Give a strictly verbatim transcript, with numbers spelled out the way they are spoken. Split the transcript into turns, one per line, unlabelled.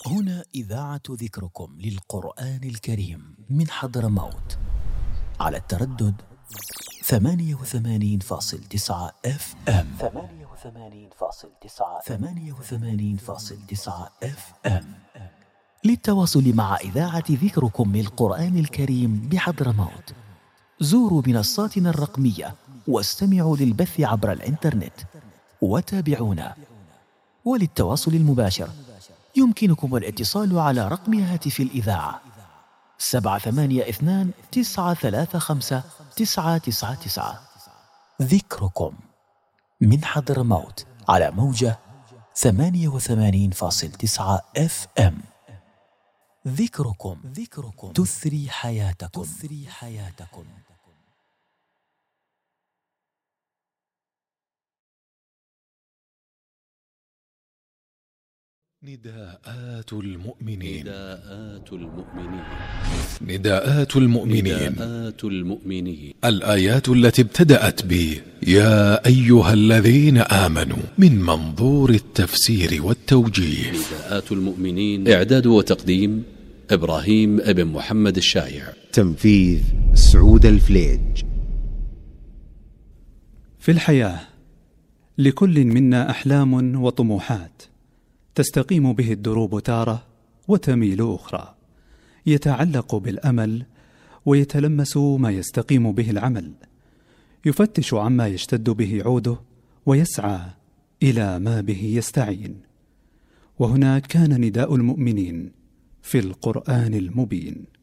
هنا إذاعة ذكركم للقرآن الكريم من حضرموت على التردد ثمانية وثمانين فاصل تسعة اف ام ثمانية وثمانين فاصل تسعة ثمانية وثمانين فاصل تسعة اف ام. للتواصل مع إذاعة ذكركم للقرآن الكريم بحضرموت زوروا منصاتنا الرقمية واستمعوا للبث عبر الإنترنت وتابعونا. وللتواصل المباشر يمكنكم الاتصال على رقم هاتف الإذاعة سبعة ثمانية اثنان تسعة ثلاثة خمسة تسعة تسعة تسعة. ذكركم من حضرموت على موجة ثمانية وثمانين فاصل تسعة اف ام. ذكركم ذكركم تثري حياتكم تثري حياتكم.
نداءات المؤمنين
نداءات المؤمنين
نداءات المؤمنين
نداءات المؤمنين
الآيات التي ابتدأت ب يا أيها الذين آمنوا من منظور التفسير والتوجيه.
نداءات المؤمنين إعداد وتقديم إبراهيم ابن محمد الشايع،
تنفيذ سعود الفليج.
في الحياة لكل منا أحلام وطموحات تستقيم به الدروب تارة وتميل أخرى، يتعلق بالأمل ويتلمس ما يستقيم به العمل، يفتش عما يشتد به عوده ويسعى إلى ما به يستعين. وهنا كان نداء المؤمنين في القرآن المبين.